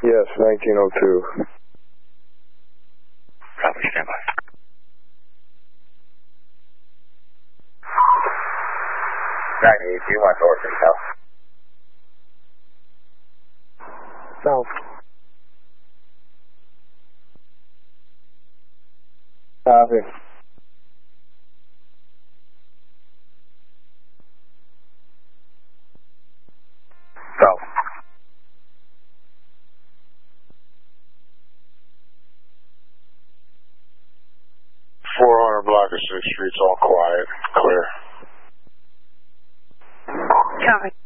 Yes, 1902. Copy, stand by. You want Orphan South? South. Copy. South. 400 block of 6th Street's all quiet, clear. Copy.